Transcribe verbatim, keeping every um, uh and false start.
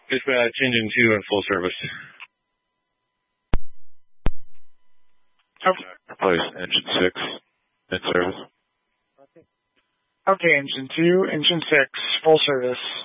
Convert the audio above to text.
Dispatch, engine two in full service. Okay. Replace engine six in service. Okay, engine two, engine six, full service.